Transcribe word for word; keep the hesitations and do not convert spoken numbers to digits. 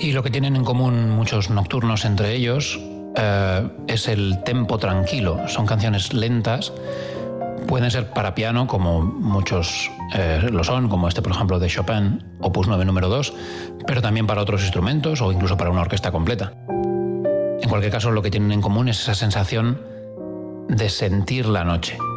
Y lo que tienen en común muchos nocturnos entre ellos eh, es el tempo tranquilo. Son canciones lentas, pueden ser para piano, como muchos eh, lo son, como este, por ejemplo, de Chopin, opus nueve número dos, pero también para otros instrumentos o incluso para una orquesta completa. En cualquier caso, lo que tienen en común es esa sensación de sentir la noche.